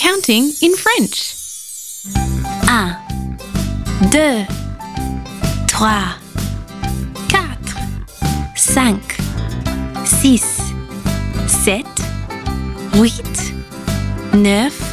counting in French. 1, 2, 3, 4, 5, 6, 7, 8, 9,